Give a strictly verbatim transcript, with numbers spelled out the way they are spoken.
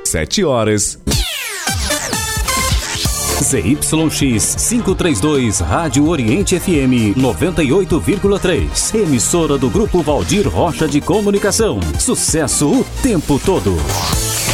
sete horas. Z Y X quinhentos e trinta e dois, Rádio Oriente F M noventa e oito vírgula três. Emissora do Grupo Valdir Rocha de Comunicação. Sucesso o tempo todo.